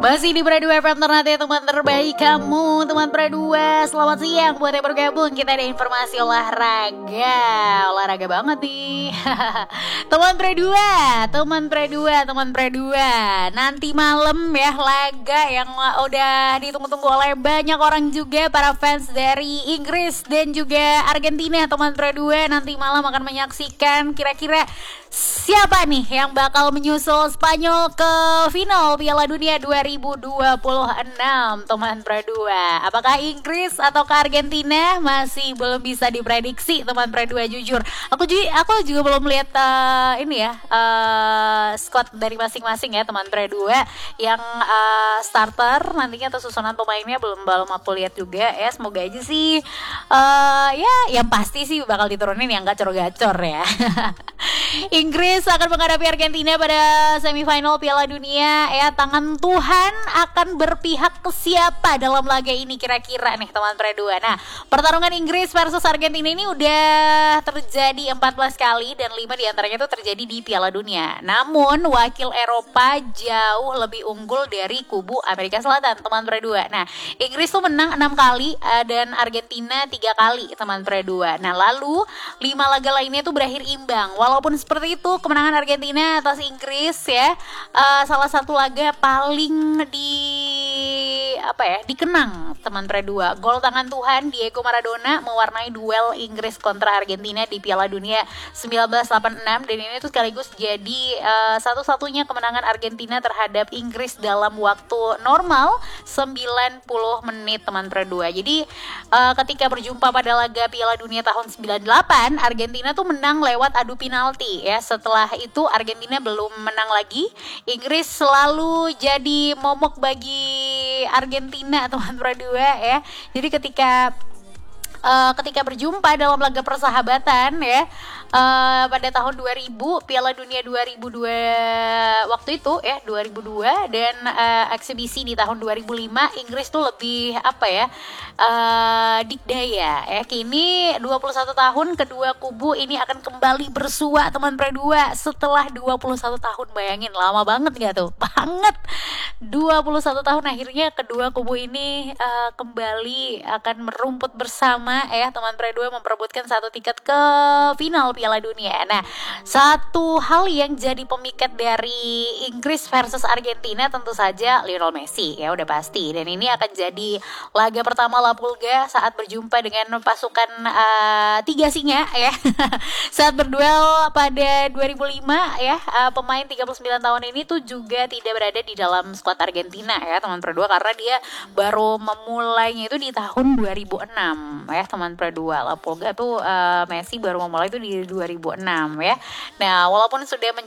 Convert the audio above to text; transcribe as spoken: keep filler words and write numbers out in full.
Masih di Pradua F M Ternate, teman terbaik kamu, teman Pradua. Selamat siang buat yang bergabung. Kita ada informasi olahraga, olahraga banget nih. Teman Pradua, teman Pradua, teman Pradua. Nanti malam ya laga yang udah ditunggu-tunggu oleh banyak orang juga, para fans dari Inggris dan juga Argentina. Teman Pradua nanti malam akan menyaksikan kira-kira siapa nih yang bakal menyusul Spanyol ke final Piala Dunia dua ribu dua puluh enam, teman Pradua. Apakah Inggris atau ke Argentina masih belum bisa diprediksi, teman Pradua. Jujur, aku juga aku juga belum lihat uh, ini ya uh, squad dari masing-masing ya, teman Pradua. Yang uh, starter nantinya atau susunan pemainnya belum belum aku lihat juga ya. Semoga aja sih uh, ya yang pasti sih bakal diturunin yang gacor-gacor ya. Inggris akan menghadapi Argentina pada semifinal Piala Dunia ya. Tangan Tuhan akan berpihak ke siapa dalam laga ini kira-kira nih, teman Pradua. Nah, pertarungan Inggris versus Argentina ini udah terjadi empat belas kali dan lima diantaranya itu terjadi di Piala Dunia. Namun wakil Eropa jauh lebih unggul dari kubu Amerika Selatan, teman Pradua. Nah, Inggris tuh menang enam kali dan Argentina tiga kali, teman Pradua. Nah, lalu lima laga lainnya itu berakhir imbang. Walaupun seperti itu, kemenangan Argentina atas Inggris ya uh, salah satu laga paling di apa ya dikenang, teman Pradua. Gol tangan Tuhan Diego Maradona mewarnai duel Inggris kontra Argentina di Piala Dunia seribu sembilan ratus delapan puluh enam, dan ini tuh sekaligus jadi uh, satu-satunya kemenangan Argentina terhadap Inggris dalam waktu normal sembilan puluh menit, teman Pradua. Jadi uh, ketika berjumpa pada laga Piala Dunia tahun sembilan puluh delapan, Argentina tuh menang lewat adu penalti ya. Setelah itu Argentina belum menang lagi. Inggris selalu jadi momok bagi Argentina, teman Pradua ya. Jadi ketika Uh, ketika berjumpa dalam laga persahabatan ya uh, pada tahun dua ribu, Piala Dunia dua ribu dua waktu itu ya dua ribu dua, dan uh, eksibisi di tahun dua ribu lima, Inggris tuh lebih apa ya uh, dikdaya ya. Kini dua puluh satu tahun kedua kubu ini akan kembali bersua, teman Pradua, setelah dua puluh satu tahun. Bayangin, lama banget gak tuh? Banget. dua puluh satu tahun akhirnya kedua kubu ini uh, kembali akan merumput bersama ya, teman Pradua, memperebutkan satu tiket ke final Piala Dunia. Nah, satu hal yang jadi pemikat dari Inggris versus Argentina tentu saja Lionel Messi ya, udah pasti. Dan ini akan jadi laga pertama La Pulga saat berjumpa dengan pasukan uh, tiga singa ya. Saat berduel pada dua ribu lima ya, uh, pemain tiga puluh sembilan tahun ini tuh juga tidak berada di dalam skuad Argentina ya, teman Pradua, karena dia baru memulainya itu di tahun dua ribu enam ya, teman Pradua. La Pulga tuh uh, Messi baru memulai itu di dua ribu enam ya. Nah, walaupun sudah